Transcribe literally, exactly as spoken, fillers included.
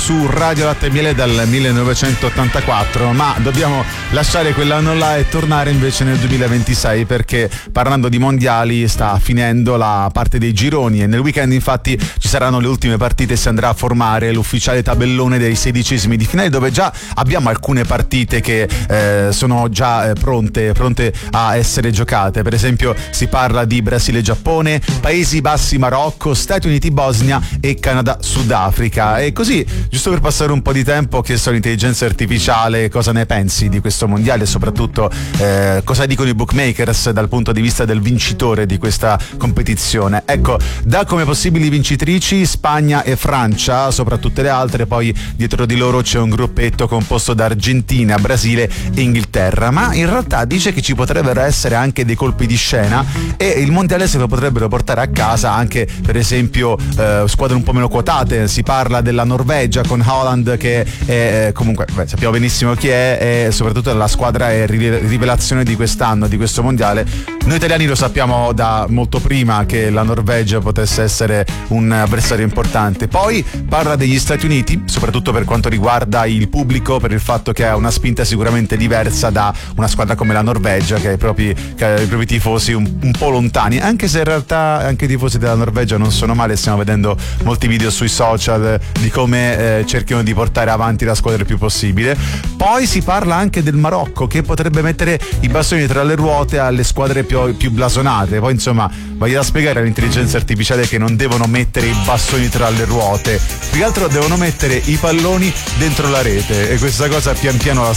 su Radio Latte e Miele dal millenovecentottantaquattro, ma dobbiamo lasciare quell'anno là e tornare invece nel duemilaventisei, perché parlando di mondiali sta finendo la parte dei gironi e nel weekend infatti ci saranno le ultime partite e si andrà a formare l'ufficiale tabellone dei sedicesimi di finale, dove già abbiamo alcune partite che eh, sono già eh, pronte, pronte a essere giocate. Per esempio si parla di Brasile-Giappone, Paesi Bassi-Marocco, Stati Uniti-Bosnia e Canada-Sudafrica. E così, giusto per passare un po' di tempo, ho chiesto all'intelligenza artificiale cosa ne pensi di questo mondiale e soprattutto eh, cosa dicono i bookmakers dal punto di vista del vincitore di questa competizione. Ecco, da come possibili vincitrici Spagna e Francia, sopra tutte le altre, poi dietro di loro c'è un gruppetto composto da Argentina, Brasile e Inghilterra, ma in realtà dice che ci potrebbero essere anche dei colpi di scena e il mondiale se lo potrebbero portare a casa anche per esempio eh, squadre un po' meno quotate. Si parla della Norvegia con Haaland che è, comunque beh, sappiamo benissimo chi è e soprattutto la squadra è rivelazione di quest'anno, di questo mondiale. Noi italiani lo sappiamo da molto prima che la Norvegia potesse essere un avversario importante. Poi parla degli Stati Uniti, soprattutto per quanto riguarda il pubblico, per il fatto che ha una spinta sicuramente diversa da una squadra come la Norvegia, che ha i propri, che ha i propri tifosi un, un po' lontani, anche se in realtà anche i tifosi della Norvegia non sono male. Stiamo vedendo molti video sui social di come eh, cercano di portare avanti la squadra il più possibile. Poi si parla anche del Marocco, che potrebbe mettere i bastoni tra le ruote alle squadre più, più blasonate. Poi insomma vai da spiegare all'intelligenza artificiale che non devono mettere i bastoni tra le ruote, più che altro devono mettere i palloni dentro la rete, e questa cosa pian piano la